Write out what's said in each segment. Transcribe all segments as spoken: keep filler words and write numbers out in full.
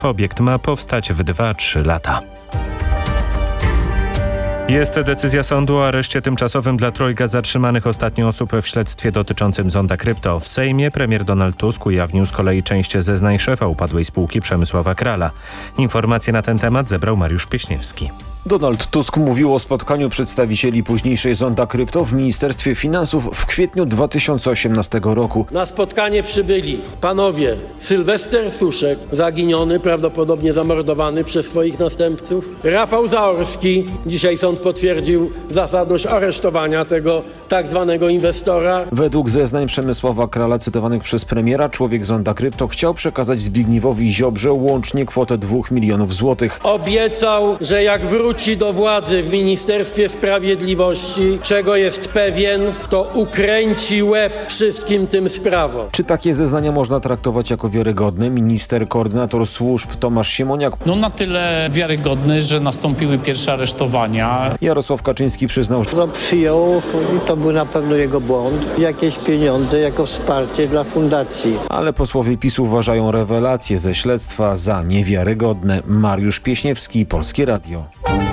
Obiekt ma powstać w dwa trzy lata. Jest decyzja sądu o areszcie tymczasowym dla trojga zatrzymanych ostatnio osób w śledztwie dotyczącym zonda krypto. W Sejmie premier Donald Tusk ujawnił z kolei część zeznań szefa upadłej spółki Przemysława Krala. Informacje na ten temat zebrał Mariusz Pieśniewski. Donald Tusk mówił o spotkaniu przedstawicieli późniejszej zonda krypto w Ministerstwie Finansów w kwietniu dwa tysiące osiemnastego roku. Na spotkanie przybyli panowie Sylwester Suszek, zaginiony, prawdopodobnie zamordowany przez swoich następców, Rafał Zaorski, dzisiaj sąd potwierdził zasadność aresztowania tego tak zwanego inwestora. Według zeznań Przemysława Krala cytowanych przez premiera, człowiek zonda krypto chciał przekazać Zbigniewowi Ziobrze łącznie kwotę dwóch milionów złotych. Obiecał, że jak wróci do władzy w Ministerstwie Sprawiedliwości, czego jest pewien, to ukręci łeb wszystkim tym sprawom. Czy takie zeznania można traktować jako wiarygodne? Minister koordynator służb Tomasz Siemoniak. No na tyle wiarygodny, że nastąpiły pierwsze aresztowania. Jarosław Kaczyński przyznał, że no, przyjął, to był na pewno jego błąd, jakieś pieniądze jako wsparcie dla fundacji. Ale posłowie PiS uważają rewelacje ze śledztwa za niewiarygodne. Mariusz Pieśniewski, Polskie Radio.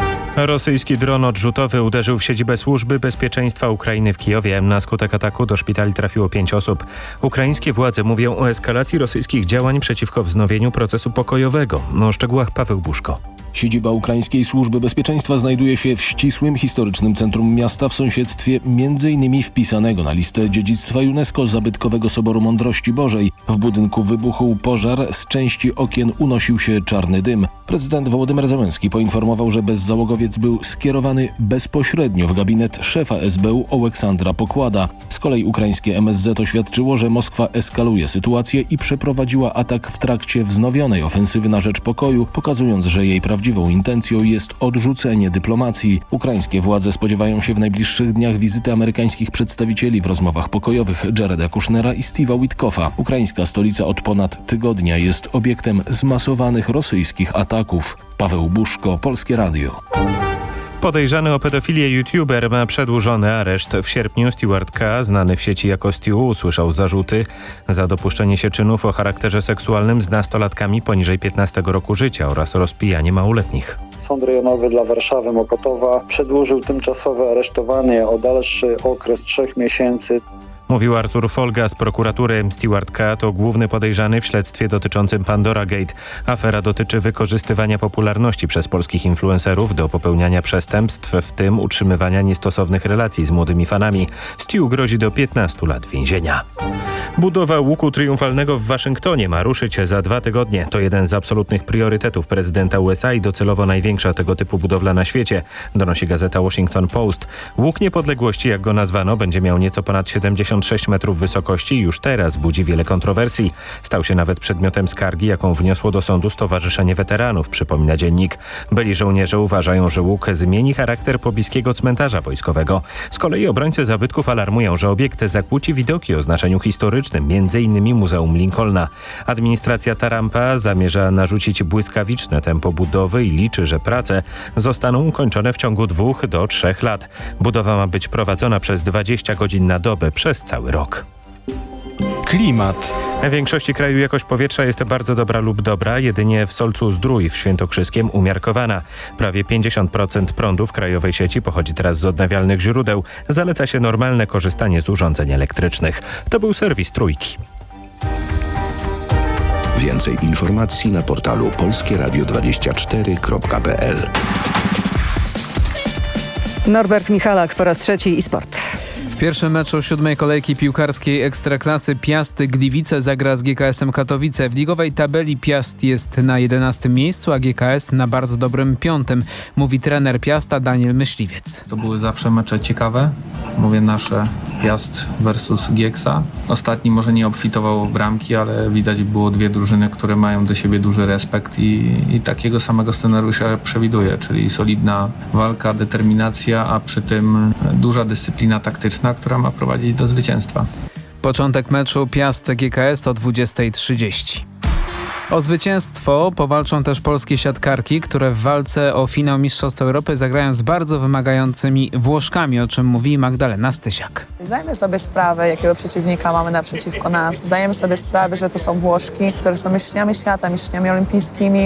Rosyjski dron odrzutowy uderzył w siedzibę Służby Bezpieczeństwa Ukrainy w Kijowie. Na skutek ataku do szpitali trafiło pięć osób. Ukraińskie władze mówią o eskalacji rosyjskich działań przeciwko wznowieniu procesu pokojowego. O szczegółach Paweł Buszko. Siedziba ukraińskiej Służby Bezpieczeństwa znajduje się w ścisłym historycznym centrum miasta w sąsiedztwie między innymi wpisanego na listę dziedzictwa UNESCO zabytkowego Soboru Mądrości Bożej. W budynku wybuchł pożar, z części okien unosił się czarny dym. Prezydent Wołodymyr Zełenski poinformował, że bezzałogowiec był skierowany bezpośrednio w gabinet szefa S B U Oleksandra Pokłada. Z kolei ukraińskie M S Z oświadczyło, że Moskwa eskaluje sytuację i przeprowadziła atak w trakcie wznowionej ofensywy na rzecz pokoju, pokazując, że jej prawdziwą intencją jest odrzucenie dyplomacji. Ukraińskie władze spodziewają się w najbliższych dniach wizyty amerykańskich przedstawicieli w rozmowach pokojowych Jareda Kushnera i Steve'a Witkoffa. Ukraińska stolica od ponad tygodnia jest obiektem zmasowanych rosyjskich ataków. Paweł Buszko, Polskie Radio. Podejrzany o pedofilię youtuber ma przedłużony areszt. W sierpniu Stewart K., znany w sieci jako Stu, usłyszał zarzuty za dopuszczenie się czynów o charakterze seksualnym z nastolatkami poniżej piętnastego roku życia oraz rozpijanie małoletnich. Sąd Rejonowy dla Warszawy Mokotowa przedłużył tymczasowe aresztowanie o dalszy okres trzech miesięcy. Mówił Artur Folga z prokuratury. Stewart K. to główny podejrzany w śledztwie dotyczącym Pandora Gate. Afera dotyczy wykorzystywania popularności przez polskich influencerów do popełniania przestępstw, w tym utrzymywania niestosownych relacji z młodymi fanami. Stu grozi do piętnastu lat więzienia. Budowa łuku triumfalnego w Waszyngtonie ma ruszyć za dwa tygodnie. To jeden z absolutnych priorytetów prezydenta U S A i docelowo największa tego typu budowla na świecie, donosi gazeta Washington Post. Łuk Niepodległości, jak go nazwano, będzie miał nieco ponad siedemdziesiąt sześć metrów wysokości i już teraz budzi wiele kontrowersji. Stał się nawet przedmiotem skargi, jaką wniosło do sądu Stowarzyszenie Weteranów, przypomina dziennik. Byli żołnierze uważają, że łuk zmieni charakter pobliskiego cmentarza wojskowego. Z kolei obrońcy zabytków alarmują, że obiekt zakłóci widoki o znaczeniu historycznym, między innymi Muzeum Lincolna. Administracja Trumpa zamierza narzucić błyskawiczne tempo budowy i liczy, że prace zostaną ukończone w ciągu dwóch do trzech lat. Budowa ma być prowadzona przez dwadzieścia godzin na dobę przez cały rok. Klimat. W większości kraju jakość powietrza jest bardzo dobra lub dobra, jedynie w Solcu-Zdrój w Świętokrzyskiem umiarkowana. Prawie pięćdziesiąt procent prądu w krajowej sieci pochodzi teraz z odnawialnych źródeł. Zaleca się normalne korzystanie z urządzeń elektrycznych. To był serwis Trójki. Więcej informacji na portalu polskie radio dwadzieścia cztery kropka p l. Norbert Michalak po raz trzeci i sport. W pierwszym meczu siódmej kolejki piłkarskiej Ekstraklasy Piast Gliwice zagra z G K S-em Katowice. W ligowej tabeli Piast jest na jedenastym miejscu, a G K S na bardzo dobrym piątym, mówi trener Piasta Daniel Myśliwiec. To były zawsze mecze ciekawe. Mówię nasze Piast versus Gieksa. Ostatni może nie obfitował w bramki, ale widać było dwie drużyny, które mają do siebie duży respekt i, i takiego samego scenariusza przewiduję, czyli solidna walka, determinacja, a przy tym duża dyscyplina taktyczna, która ma prowadzić do zwycięstwa. Początek meczu Piast G K S o dwudziestej trzydzieści. O zwycięstwo powalczą też polskie siatkarki, które w walce o finał Mistrzostw Europy zagrają z bardzo wymagającymi Włoszkami, o czym mówi Magdalena Stysiak. Zdajemy sobie sprawę, jakiego przeciwnika mamy naprzeciwko nas. Zdajemy sobie sprawę, że to są Włoszki, które są mistrzyniami świata, mistrzyniami olimpijskimi.